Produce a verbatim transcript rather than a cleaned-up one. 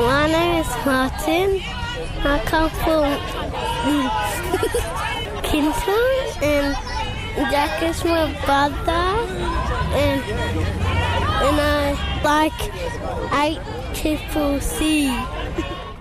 My name is Martin. I come from Kinton, and Jack is my brother, and and I like eight triple C.